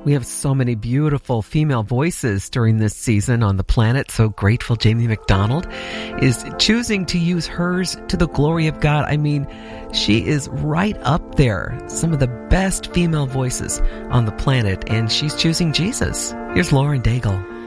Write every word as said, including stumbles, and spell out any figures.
We have so many beautiful female voices during this season on the planet. So grateful Jamie McDonald is choosing to use hers to the glory of God. I mean, she is right up there. Some of the best female voices on the planet, and she's choosing Jesus. Here's Lauren Daigle.